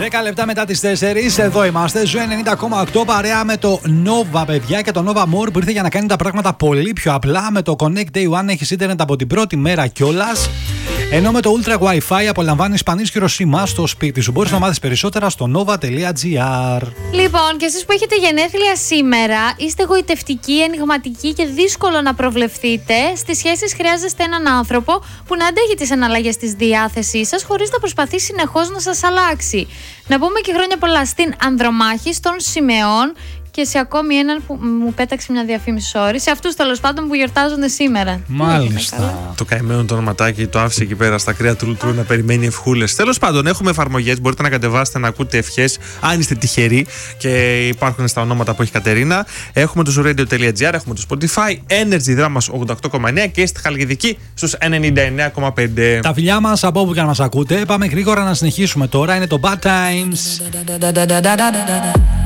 10 λεπτά μετά τις 4, εδώ είμαστε. Ζου 90,8 παρέα με το Nova, παιδιά, και το Nova More που ήρθε για να κάνει τα πράγματα πολύ πιο απλά. Με το Connect Day One έχεις ίντερνετ από την πρώτη μέρα κιόλας. Ενώ με το Ultra Wi-Fi απολαμβάνεις πανίσχυρο σήμα στο σπίτι σου. Μπορείς να μάθεις περισσότερα στο nova.gr. Λοιπόν, και εσείς που έχετε γενέθλια σήμερα, είστε γοητευτικοί, ενιγματικοί και δύσκολο να προβλεφθείτε. Στις σχέσεις χρειάζεστε έναν άνθρωπο που να αντέχει τις εναλλαγές της διάθεσής σας χωρίς να προσπαθεί συνεχώς να σας αλλάξει. Να πούμε και χρόνια πολλά στην Ανδρομάχη, στον Σιμεών και σε ακόμη έναν που μου πέταξε μια διαφήμιση, sorry, σε αυτούς τέλος πάντων που γιορτάζονται σήμερα. Μάλιστα. Το καημένο το ονοματάκι το άφησε εκεί πέρα στα κρύα του να περιμένει ευχούλες. Τέλος πάντων, έχουμε εφαρμογές. Μπορείτε να κατεβάσετε να ακούτε ευχές, αν είστε τυχεροί, και υπάρχουν στα ονόματα που έχει η Κατερίνα. Έχουμε το zooradio.gr, έχουμε το Spotify, Energy Dramas 88,9 και στη Χαλκιδική στους 99,5. Τα φιλιά μας από όπου και να μας ακούτε. Πάμε γρήγορα να συνεχίσουμε τώρα. Είναι το Bad Times.